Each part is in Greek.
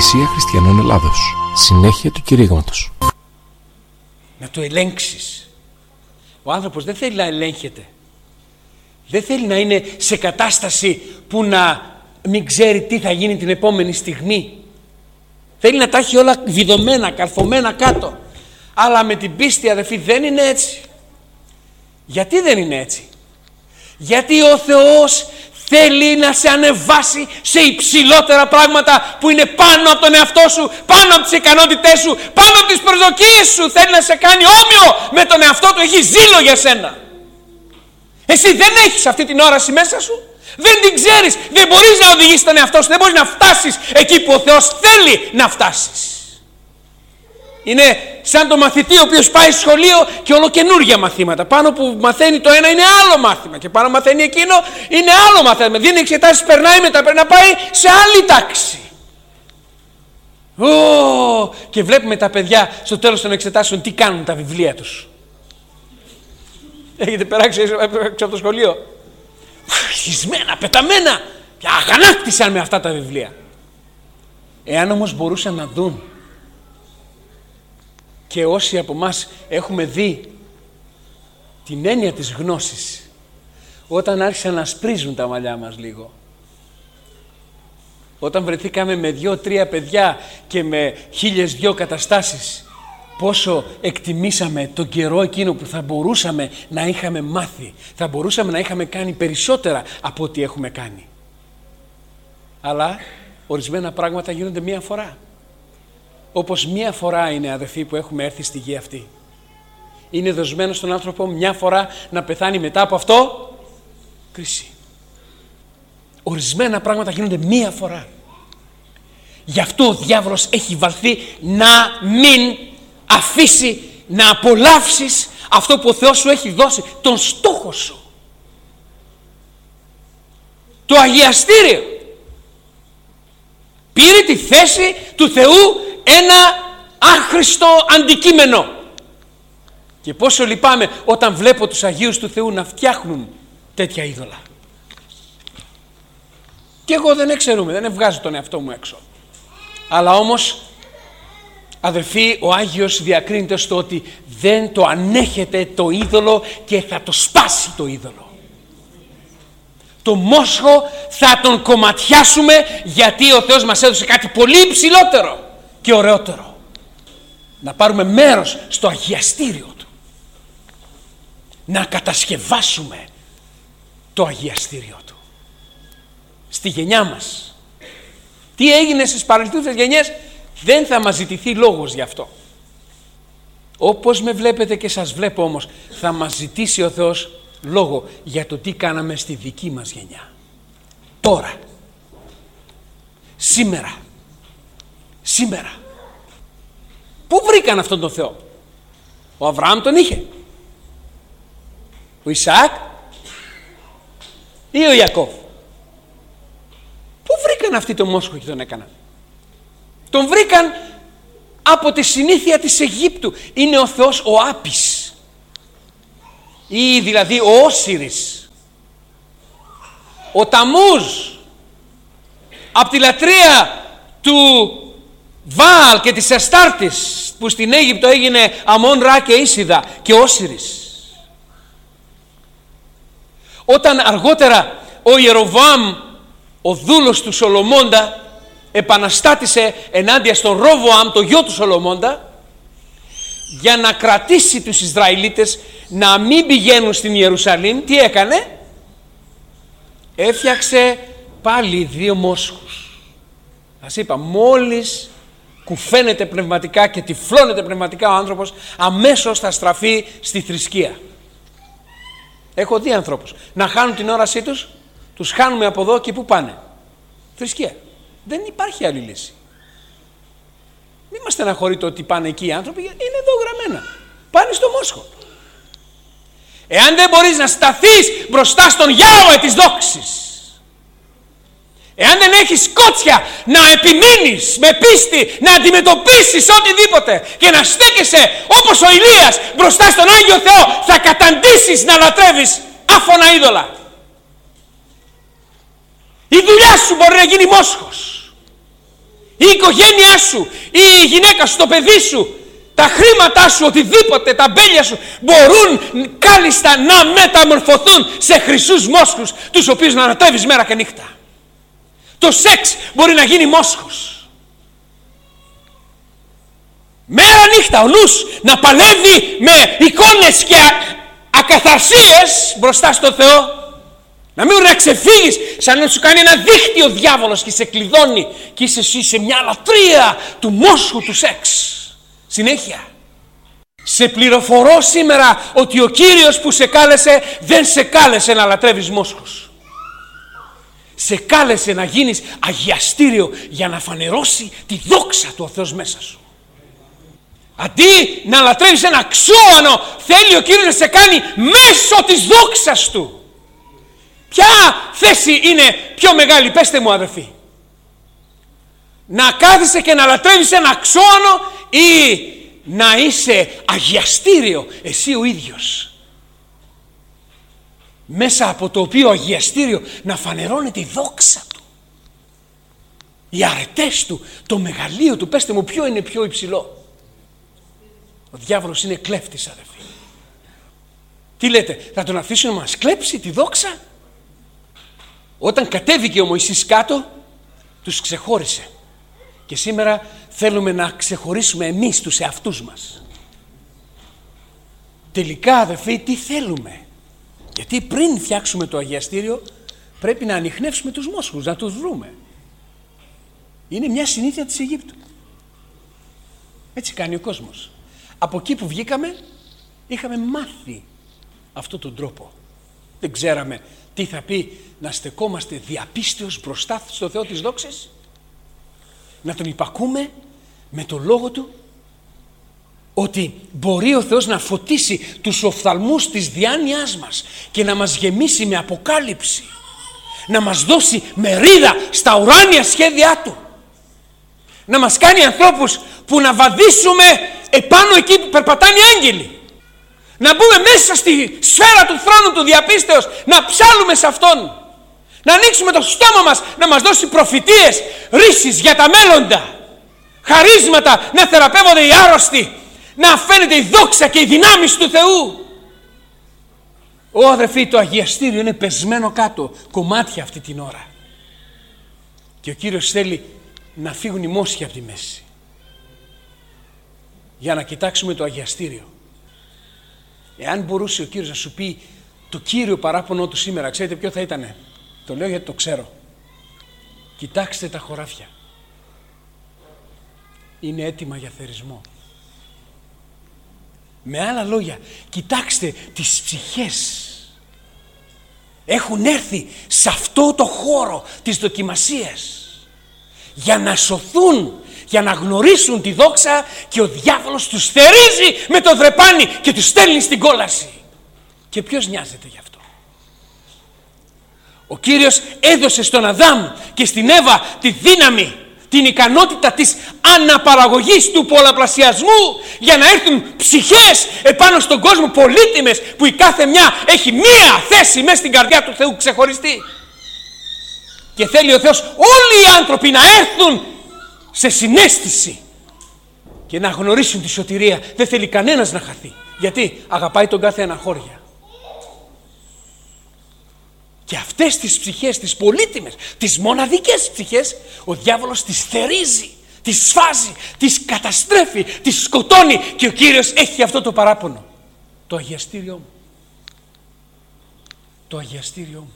Εκκλησία Χριστιανών Ελλάδος. Συνέχεια του κηρύγματος. Να το ελέγξεις. Ο άνθρωπος δεν θέλει να ελέγχεται. Δεν θέλει να είναι σε κατάσταση που να μην ξέρει τι θα γίνει την επόμενη στιγμή. Θέλει να τα έχει όλα βιδωμένα, καρφωμένα κάτω. Αλλά με την πίστη, αδελφοί, δεν είναι έτσι. Γιατί δεν είναι έτσι? Γιατί ο Θεός θέλει να σε ανεβάσει σε υψηλότερα πράγματα που είναι πάνω από τον εαυτό σου, πάνω από τις ικανότητές σου, πάνω από τις προσδοκίες σου. Θέλει να σε κάνει όμοιο με τον εαυτό του. Έχει ζήλο για σένα. Εσύ δεν έχεις αυτή την όραση μέσα σου. Δεν την ξέρεις. Δεν μπορείς να οδηγήσεις τον εαυτό σου. Δεν μπορείς να φτάσεις εκεί που ο Θεός θέλει να φτάσεις. Είναι σαν το μαθητή ο οποίος πάει σχολείο και ολοκαινούργια μαθήματα. Πάνω που μαθαίνει το ένα είναι άλλο μάθημα και πάνω μαθαίνει εκείνο είναι άλλο μάθημα. Δίνει εξετάσεις, περνάει, μετά πρέπει να πάει σε άλλη τάξη. Και βλέπουμε τα παιδιά στο τέλος των εξετάσεων τι κάνουν τα βιβλία τους. Έχετε περάξει έξω από το σχολείο? Χισμένα, πεταμένα και αγανάκτησαν με αυτά τα βιβλία. Εάν όμως μπορούσαν να δουν, και όσοι από μας έχουμε δει την έννοια της γνώσης, όταν άρχισαν να σπρίζουν τα μαλλιά μας λίγο, όταν βρεθήκαμε με 2-3 παιδιά και με 1002 καταστάσεις, πόσο εκτιμήσαμε τον καιρό εκείνο που θα μπορούσαμε να είχαμε μάθει, θα μπορούσαμε να είχαμε κάνει περισσότερα από ό,τι έχουμε κάνει. Αλλά ορισμένα πράγματα γίνονται μία φορά. Όπως μία φορά είναι, αδελφοί, που έχουμε έρθει στη γη αυτή. Είναι δοσμένο στον άνθρωπο μια φορά να πεθάνει, μετά από αυτό κρίση. Ορισμένα πράγματα γίνονται μία φορά. Γι' αυτό ο διάβολος έχει βαλθεί να μην αφήσει να απολαύσεις αυτό που ο Θεός σου έχει δώσει, τον στόχο σου, το αγιαστήριο. Πήρε τη θέση του Θεού ένα άχρηστο αντικείμενο. Και πόσο λυπάμαι όταν βλέπω τους Αγίους του Θεού να φτιάχνουν τέτοια είδωλα. Και εγώ δεν εξαιρούμε, δεν βγάζω τον εαυτό μου έξω. Αλλά όμως, αδελφοί, ο Άγιος διακρίνεται στο ότι δεν το ανέχεται το είδωλο και θα το σπάσει το είδωλο. Το μόσχο θα τον κομματιάσουμε, γιατί ο Θεός μας έδωσε κάτι πολύ υψηλότερο και ωραιότερο. Να πάρουμε μέρος στο αγιαστήριο του. Να κατασκευάσουμε το αγιαστήριο του. Στη γενιά μας. Τι έγινε στις παρελθούσες γενιές, δεν θα μας ζητηθεί λόγος γι' αυτό. Όπως με βλέπετε και σας βλέπω όμως, θα μας ζητήσει ο Θεός λόγο για το τι κάναμε στη δική μας γενιά. Τώρα. Σήμερα. Πού βρήκαν αυτόν τον Θεό? Ο Αβραάμ τον είχε. Ο Ισαάκ ή ο Ιακώβ? Πού βρήκαν αυτοί τον μόσχο και τον έκαναν? Τον βρήκαν από τη συνήθεια της Αιγύπτου. Είναι ο Θεός ο Άπης, ή δηλαδή ο Όσιρης, ο Ταμούζ, από τη λατρεία του Βάαλ και της Αστάρτης, που στην Αίγυπτο έγινε Αμών, Ρα και Ίσιδα, και Όσιρης. Όταν αργότερα ο Ιεροβοάμ, ο δούλος του Σολομώντα, επαναστάτησε ενάντια στον Ρόβοαμ, το γιο του Σολομώντα, για να κρατήσει τους Ισραηλίτες να μην πηγαίνουν στην Ιερουσαλήμ, τι έκανε? Έφτιαξε πάλι 2 μόσχους. Σας είπα, μόλις κουφαίνεται πνευματικά και τυφλώνεται πνευματικά ο άνθρωπος, αμέσως θα στραφεί στη θρησκεία. Έχω δει ανθρώπους να χάνουν την όρασή τους, τους χάνουμε από εδώ και πού πάνε? Θρησκεία. Δεν υπάρχει άλλη λύση. Μην μας στεναχωρείτε ότι πάνε εκεί οι άνθρωποι, γιατί είναι εδώ γραμμένα. Πάνε στο μόσχο. Εάν δεν μπορείς να σταθείς μπροστά στον Γιάουε της δόξης, εάν δεν έχεις κότσια να επιμείνεις με πίστη, να αντιμετωπίσεις οτιδήποτε και να στέκεσαι όπως ο Ηλίας μπροστά στον Άγιο Θεό, θα καταντήσεις να λατρεύεις άφωνα είδωλα. Η δουλειά σου μπορεί να γίνει μόσχος. η οικογένειά σου, η γυναίκα σου, το παιδί σου, τα χρήματά σου, οτιδήποτε, τα μπέλια σου μπορούν κάλλιστα να μεταμορφωθούν σε χρυσούς μόσχους, τους οποίους να ανατρέβεις μέρα και νύχτα. Το σεξ μπορεί να γίνει μόσχος. Μέρα νύχτα ο νους να παλεύει με εικόνες και ακαθαρσίες μπροστά στο Θεό. Να μην μπορεί να ξεφύγεις, σαν να σου κάνει ένα δίχτυ ο διάβολος και σε κλειδώνει και είσαι εσύ σε μια λατρεία του μόσχου του σεξ. Συνέχεια. Σε πληροφορώ σήμερα ότι ο Κύριος που σε κάλεσε δεν σε κάλεσε να λατρεύεις μόσχους. Σε κάλεσε να γίνεις αγιαστήριο για να φανερώσει τη δόξα του ο Θεός μέσα σου. Αντί να λατρεύεις ένα ξώανο, θέλει ο Κύριος να σε κάνει μέσω της δόξας του. Ποια θέση είναι πιο μεγάλη, πέστε μου αδερφοί? Να κάθεσαι και να λατρεύεις ένα ξώανο ή να είσαι αγιαστήριο εσύ ο ίδιος, μέσα από το οποίο αγιαστήριο να φανερώνεται η δόξα του, οι αρετές του, το μεγαλείο του. Πέστε μου, ποιο είναι πιο υψηλό? Ο διάβολος είναι κλέφτης, αδερφοί. Τι λέτε, θα τον αφήσουμε να μας κλέψει τη δόξα? Όταν κατέβηκε ο Μωυσής κάτω, τους ξεχώρισε. Και σήμερα θέλουμε να ξεχωρίσουμε εμείς τους εαυτούς μας. Τελικά, αδερφοί, τι θέλουμε? Γιατί πριν φτιάξουμε το αγιαστήριο πρέπει να ανιχνεύσουμε τους μόσχους, να τους βρούμε. Είναι μια συνήθεια της Αιγύπτου. Έτσι κάνει ο κόσμος. Από εκεί που βγήκαμε είχαμε μάθει αυτόν τον τρόπο. Δεν ξέραμε τι θα πει να στεκόμαστε διαπίστεως μπροστά στο Θεό της δόξης, να τον υπακούμε με τον λόγο του, ότι μπορεί ο Θεός να φωτίσει τους οφθαλμούς της διάνοιάς μας και να μας γεμίσει με αποκάλυψη, να μας δώσει μερίδα στα ουράνια σχέδιά του, να μας κάνει ανθρώπους που να βαδίσουμε επάνω εκεί που περπατάνε οι άγγελοι, να μπούμε μέσα στη σφαίρα του θρόνου του διαπίστεως, να ψάλουμε σε Αυτόν, να ανοίξουμε το στόμα μας, να μας δώσει προφητείες, ρίσεις για τα μέλλοντα, χαρίσματα, να θεραπεύονται οι άρρωστοι, να φαίνεται η δόξα και οι δυνάμεις του Θεού. Αδερφοί, το αγιαστήριο είναι πεσμένο κάτω κομμάτια αυτή την ώρα και ο Κύριος θέλει να φύγουν οι μόσχοι από τη μέση για να κοιτάξουμε το αγιαστήριο. Εάν μπορούσε ο Κύριος να σου πει το κύριο παράπονο του σήμερα, ξέρετε ποιο θα ήτανε? Το λέω γιατί το ξέρω. Κοιτάξτε τα χωράφια. Είναι έτοιμα για θερισμό. Με άλλα λόγια, κοιτάξτε τις ψυχές. Έχουν έρθει σε αυτό το χώρο της δοκιμασίας για να σωθούν, για να γνωρίσουν τη δόξα, και ο διάβολος τους θερίζει με το δρεπάνι και τους στέλνει στην κόλαση. Και ποιος νοιάζεται γι' αυτό? Ο Κύριος έδωσε στον Αδάμ και στην Εύα τη δύναμη, την ικανότητα της αναπαραγωγής, του πολλαπλασιασμού, για να έρθουν ψυχές επάνω στον κόσμο πολύτιμες, που η κάθε μια έχει μία θέση μέσα στην καρδιά του Θεού ξεχωριστή. Και θέλει ο Θεός όλοι οι άνθρωποι να έρθουν σε συναίσθηση και να γνωρίσουν τη σωτηρία. Δεν θέλει κανένας να χαθεί. Γιατί αγαπάει τον κάθε αναχώρια. Και αυτές τις ψυχές, τις πολύτιμες, τις μοναδικές ψυχές, ο διάβολος τις θερίζει, τις σφάζει, τις καταστρέφει, τις σκοτώνει, και ο Κύριος έχει αυτό το παράπονο. Το αγιαστήριό μου. Το αγιαστήριό μου.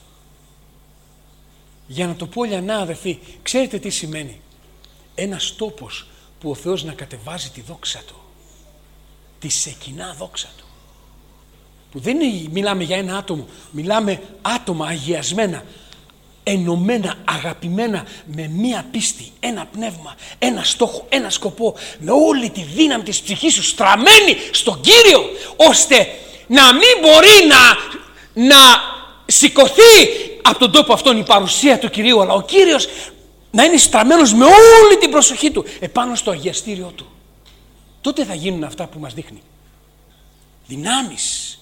Για να το πω λιανά, αδερφοί, ξέρετε τι σημαίνει? Ένας τόπος που ο Θεός να κατεβάζει τη δόξα Του, τη σεκινά δόξα Του, που δεν είναι, μιλάμε για ένα άτομο, μιλάμε άτομα αγιασμένα, ενωμένα, αγαπημένα, με μία πίστη, ένα πνεύμα, ένα στόχο, ένα σκοπό, με όλη τη δύναμη της ψυχής σου στραμμένη στον Κύριο, ώστε να μην μπορεί να σηκωθεί από τον τόπο αυτόν η παρουσία του Κυρίου, αλλά ο Κύριος να είναι στραμμένος με όλη την προσοχή του επάνω στο αγιαστήριό Του. Τότε θα γίνουν αυτά που μας δείχνει. Δυνάμεις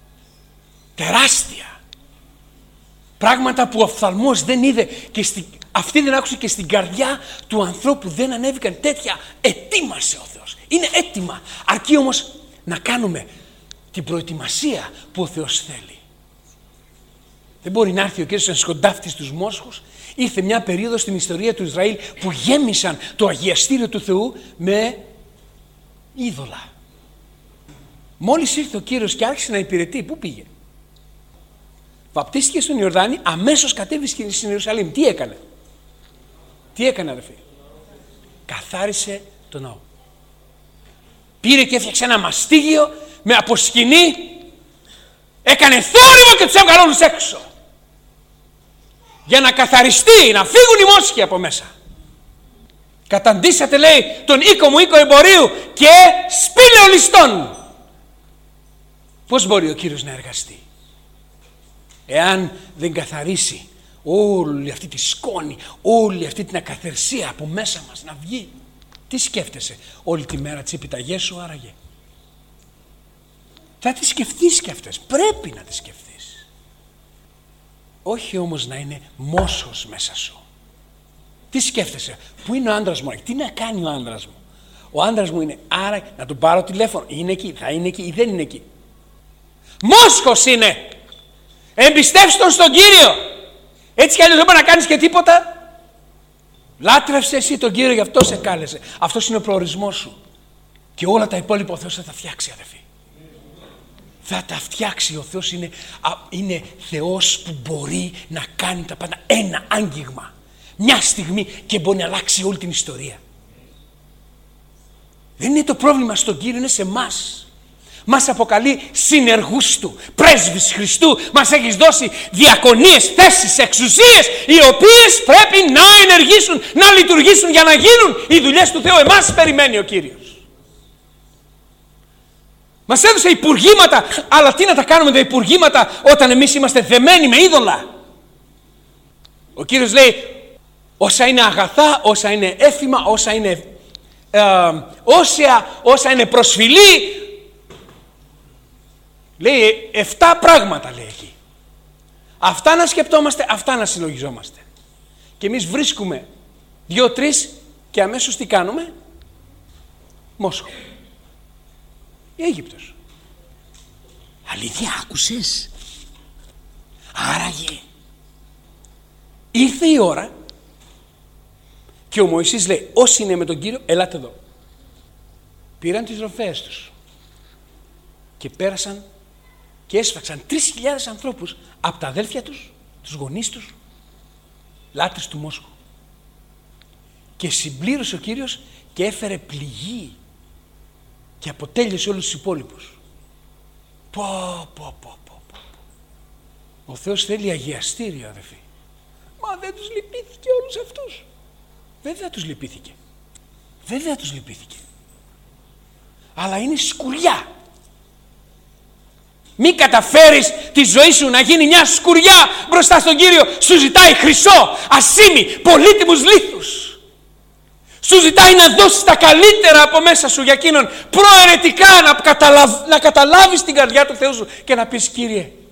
τεράστια, πράγματα που ο οφθαλμός δεν είδε και Αυτοί δεν άκουσαν και στην καρδιά του ανθρώπου δεν ανέβηκαν τέτοια. Ετοίμασε ο Θεός. Είναι έτοιμα. Αρκεί όμως να κάνουμε την προετοιμασία που ο Θεός θέλει. Δεν μπορεί να έρθει ο Κύριος να σκοντάφτει στους μόσχους. Ήρθε μια περίοδος στην ιστορία του Ισραήλ που γέμισαν το αγιαστήριο του Θεού με είδωλα. Μόλις ήρθε ο Κύριος και άρχισε να υπηρετεί, πού πήγε? Βαπτίστηκε στον Ιορδάνη, αμέσως κατέβηκε στην Ιερουσαλήμ. Τι έκανε? Τι έκανε, αδερφοί? Καθάρισε τον ναό. Πήρε και έφτιαξε ένα μαστίγιο με αποσκηνή. Έκανε θόρυβο και τους έβγαλε όλους έξω. Για να καθαριστεί, να φύγουν οι μόσχοι από μέσα. Καταντήσατε, λέει, τον οίκο μου, οίκο εμπορίου, και σπήλαιο ληστών. Πώς μπορεί ο Κύριος να εργαστεί εάν δεν καθαρίσει όλη αυτή τη σκόνη, όλη αυτή την ακαθερσία από μέσα μας να βγει? Τι σκέφτεσαι όλη τη μέρα, τις επιταγές σου άραγε? Θα τις σκεφτείς και αυτές, πρέπει να τις σκεφτείς. Όχι όμως να είναι μόσχος μέσα σου. Τι σκέφτεσαι? Πού είναι ο άντρας μου? Τι να κάνει ο άντρας μου? Ο άντρας μου είναι, άρα να τον πάρω τηλέφωνο. Είναι εκεί, θα είναι εκεί ή δεν είναι εκεί? Μόσχος είναι. Εμπιστεύσου τον στον Κύριο. Έτσι κι αλλιώς δεν μπορεί να κάνεις και τίποτα. Λάτρευσε εσύ τον Κύριο, γι' αυτό σε κάλεσε. Αυτός είναι ο προορισμός σου. Και όλα τα υπόλοιπα ο Θεός θα τα φτιάξει, αδερφοί. Θα τα φτιάξει. Ο Θεός είναι Θεός που μπορεί να κάνει τα πάντα. Ένα άγγιγμα, μια στιγμή, και μπορεί να αλλάξει όλη την ιστορία. Δεν είναι το πρόβλημα στον Κύριο, είναι σε εμάς. Μας αποκαλεί συνεργούς του, πρέσβεις Χριστού. Μας έχεις δώσει διακονίες, θέσεις, εξουσίες, οι οποίες πρέπει να ενεργήσουν, να λειτουργήσουν για να γίνουν οι δουλειές του Θεού. Εμάς περιμένει ο Κύριος. Μας έδωσε υπουργήματα, αλλά τι να τα κάνουμε τα υπουργήματα όταν εμείς είμαστε δεμένοι με είδωλα? Ο Κύριος λέει, όσα είναι αγαθά, όσα είναι έθιμα, όσα είναι όσια, όσα είναι προσφυλή, λέει 7 πράγματα, λέει εκεί. Αυτά να σκεπτόμαστε, αυτά να συλλογιζόμαστε. Και εμείς βρίσκουμε 2-3 και αμέσως τι κάνουμε? Μόσχο. Η Αίγυπτος. Αλήθεια, άκουσες? Άραγε ήρθε η ώρα και ο Μωυσής λέει, όσοι είναι με τον Κύριο, ελάτε εδώ. Πήραν τις ροφές τους και πέρασαν και έσφαξαν 3.000 ανθρώπους από τα αδέλφια τους, τους γονείς τους, λάτρες του Μόσχου. Και συμπλήρωσε ο Κύριος και έφερε πληγή και αποτέλειωσε όλους τους υπόλοιπους. Ο Θεός θέλει αγιαστήριο, αδερφοί. Μα δεν τους λυπήθηκε όλους αυτούς? Βέβαια τους λυπήθηκε. Βέβαια τους λυπήθηκε. Αλλά είναι σκουριά. Μην καταφέρεις τη ζωή σου να γίνει μια σκουριά μπροστά στον Κύριο. Σου ζητάει χρυσό, ασήμι, πολύτιμους λίθους. Σου ζητάει να δώσεις τα καλύτερα από μέσα σου για εκείνον, προαιρετικά να καταλάβεις την καρδιά του Θεού σου και να πεις, Κύριε,